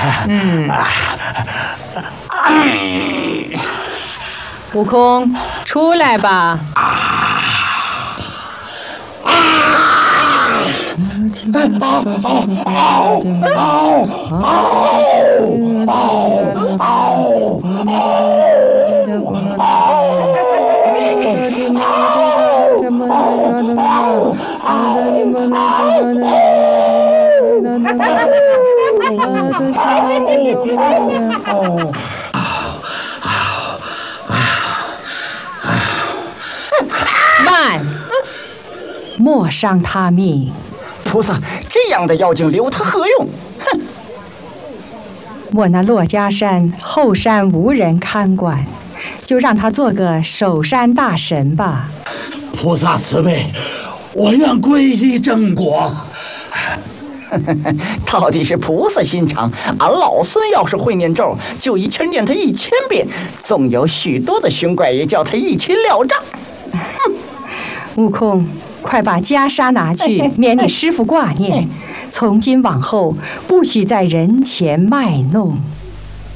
悟空，出来吧！慢，莫伤他命。 菩萨，这样的妖精留他何用？哼！ 我那珞珈山后山无人看管，就让他做个守山大神吧。 菩萨慈悲，我愿皈依正果。 到底是菩萨心肠，俺老孙要是会念咒，就一气念他1000遍，纵有许多的凶怪也叫他一起了账。 悟空，快把袈裟拿去，免你师父挂念。从今往后，不许在人前卖弄。